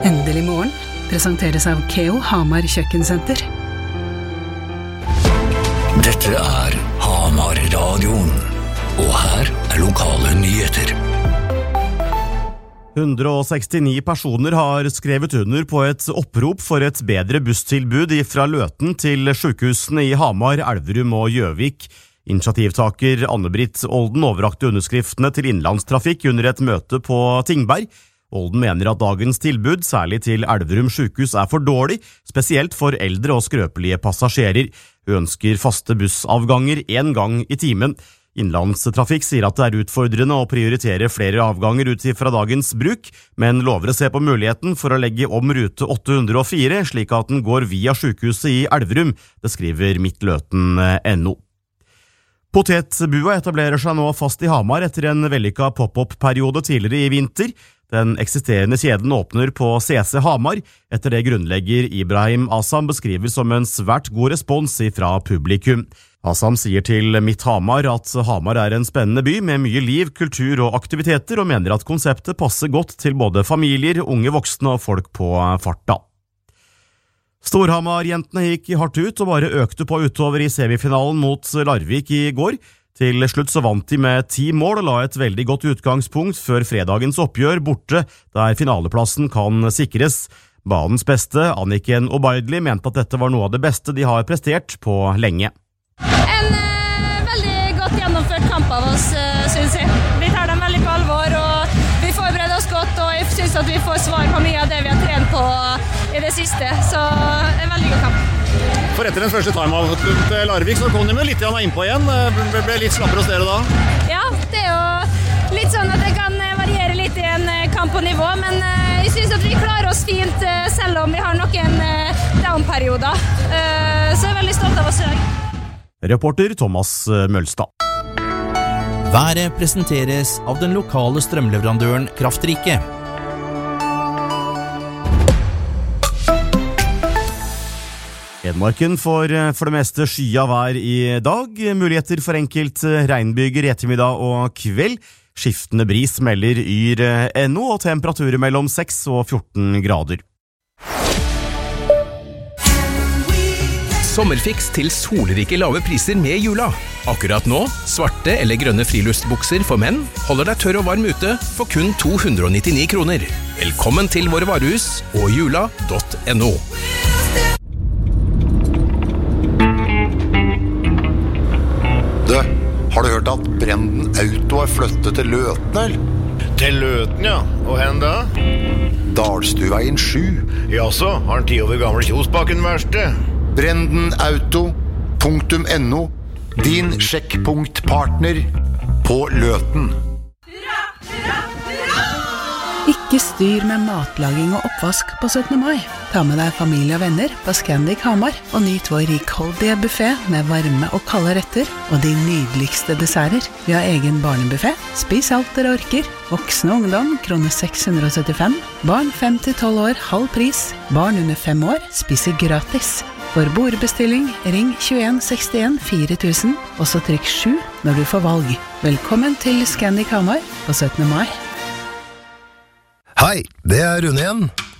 Endelig morgen presenteres av Keo Hamar Kjøkkensenter. Dette Hamar-radioen, og her lokale nyheter. 169 personer har skrevet under på et opprop for et bedre busstilbud fra Løten til sykehusene i Hamar, Elverum og Gjøvik. Initiativtaker Anne-Britt Olden overrakte underskriftene til innlandstrafikk under et møte på Tingberg. Olden mener at dagens tilbud, særlig til Elverum sykehus, for dårlig, spesielt for eldre og skrøpelige passasjerer. Hun ønsker faste bussavganger 1 gang i timen. Innlandstrafikk sier at det utfordrende å prioritere flere avganger ut fra dagens bruk, men lover å se på muligheten for å legge om rute 804, slik at den går via sykehuset i Elverum, det skriver Midtløten.no. Potetbua etablerer seg nå fast i Hamar etter en vellykket pop-up-periode tidligere i vinter. Den eksisterende kjeden åpner på CC Hamar, etter det grunnlegger Ibrahim Asam beskriver som en svært god respons fra publikum. Asam sier til Mitt Hamar at Hamar en spennende by med mye liv, kultur og aktiviteter, og mener at konseptet passer godt til både familier, unge voksne og folk på farta. Storhamar-jentene gikk hardt ut og bare økte på utover i semifinalen mot Larvik i går. Til slutt så vant de med 10 mål og la et veldig godt utgangspunkt før fredagens oppgjør borte, der finaleplassen kan sikres. Banens beste, Anniken Obaidli, mente at dette var noe av det beste de har prestert på lenge. En veldig godt gjennomført kamp av oss, synes jeg. Vi tar dem veldig på alvor, og vi forbereder oss godt, og jeg synes at vi får svar på mye av det vi har trent på i det siste. Så en veldig god kamp. For etter den første time-out til Larvik, så kom de med litt innpå igjen. Ble litt slappere hos dere da? Ja, det jo litt sånn at det kan variere litt i en kamp på nivå, men jeg synes at vi klarer oss fint selv om vi har noen down-perioder. Så jeg veldig stolt av oss i dag. Reporter Thomas Mølstad. Været presenteres av den lokale strømleverandøren Kraftrike. Hedmarken får for det meste skya vær i dag. Muligheter for enkelt regnbyger i ettermiddag og kveld. Skiftende bris melder Yr.no, og temperaturer mellom 6 og 14 grader. Sommerfiks til solrike lave priser med jula. Akkurat nå, svarte eller grønne friluftsbukser for menn holder deg tørr og varm ute for kun 299 kroner. Velkommen til våre varehus og jula.no. Har du hørt at Brenden Auto flyttet til Løten, eller? Til Løten, ja. Og hen da? Dalstuveien 7. Jaså, har den 10 år gamle Kjosbakken verste? Brendenauto.no. Din sjekkpunktpartner på Løten. Ikke styr med matlaging og oppvask på 17. mai. Ta med deg familie og venner på Scandic Hamar og nyt vår rikholdige buffet med varme og kalde retter og de nydeligste desserter. Vi har egen barnebuffet. Spis alt dere orker. Voksne og ungdom, kroner 675. Barn 5-12 år, halv pris. Barn under 5 år spiser gratis. For bordbestilling, ring 21 61 4000, og så trykk 7 når du får valg. Velkommen til Scandic Hamar på 17. mai. Hei, det Rune igjen.